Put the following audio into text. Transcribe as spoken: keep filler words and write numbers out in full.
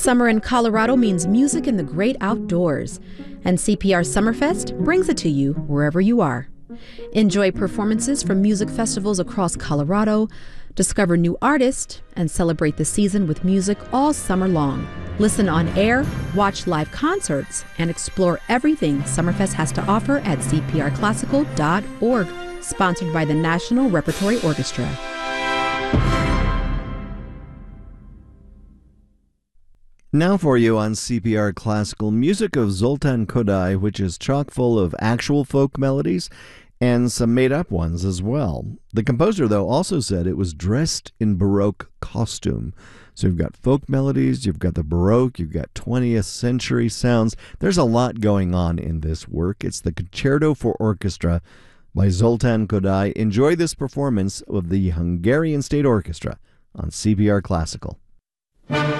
Summer in Colorado means music in the great outdoors, and C P R Summerfest brings it to you wherever you are. Enjoy performances from music festivals across Colorado, discover new artists, and celebrate the season with music all summer long. Listen on air, watch live concerts, and explore everything Summerfest has to offer at c p r classical dot org. Sponsored by the National Repertory Orchestra. Now for you on C P R Classical, music of Zoltan Kodály, which is chock full of actual folk melodies and some made-up ones as well. The composer, though, also said it was dressed in Baroque costume. So you've got folk melodies, you've got the Baroque, you've got twentieth century sounds. There's a lot going on in this work. It's the Concerto for Orchestra by Zoltan Kodály. Enjoy this performance of the Hungarian State Orchestra on C P R Classical.